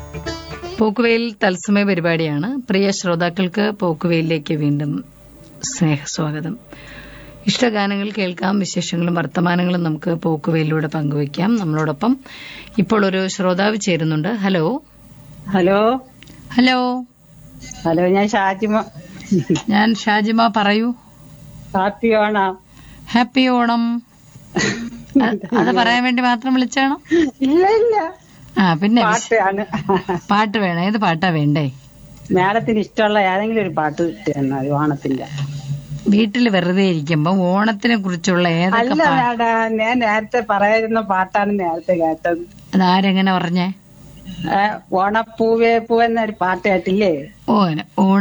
പോക്കുവെയിൽ തത്സമയ പരിപാടിയാണ്. പ്രിയ ശ്രോതാക്കൾക്ക് പോക്കുവെയിലേക്ക് വീണ്ടും സ്നേഹസ്വാഗതം. ഇഷ്ടഗാനങ്ങൾ കേൾക്കാം, വിശേഷങ്ങളും വർത്തമാനങ്ങളും നമുക്ക് പോക്കുവെയിലൂടെ പങ്കുവയ്ക്കാം. നമ്മളോടൊപ്പം ഇപ്പോൾ ഒരു ശ്രോതാവ് ചേരുന്നുണ്ട്. ഹലോ ഹലോ ഹലോ ഹലോ, ഞാൻ ഷാജിമ, പറയൂ. ഹാപ്പി ഓണം. ഹാപ്പി ഓണം. അത് പറയാൻ വേണ്ടി മാത്രം വിളിച്ചാണോ? ഇല്ല ഇല്ല, പിന്നെ പാട്ടാണ്. പാട്ട് വേണം. ഏത് പാട്ടാ വേണ്ടേ? മാഡത്തിന് ഇഷ്ടമുള്ള ഏതെങ്കിലും ഒരു പാട്ട് തന്നാൽ ഓണത്തിന്റെ. വീട്ടിൽ വെറുതെ ഇരിക്കുമ്പോ ഓണത്തിനെ കുറിച്ചുള്ള ഏതൊക്കെ അല്ല മാഡം, ഞാൻ നേരത്തെ പറയായിരുന്ന പാട്ടാണ് നേരത്തെ കേട്ടത്. അതാരെങ്ങനെ പറഞ്ഞേ? ഓണപ്പൂവേ പൂ എന്നൊരു പാട്ട് കേട്ടില്ലേ? ഓണ